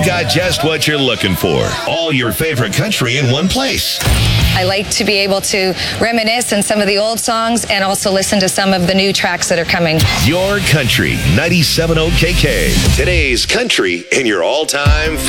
got just what you're looking for. All your favorite country in one place. I like to be able to reminisce on some of the old songs and also listen to some of the new tracks that are coming. Your Country, 97.0 KK. Today's country in your all-time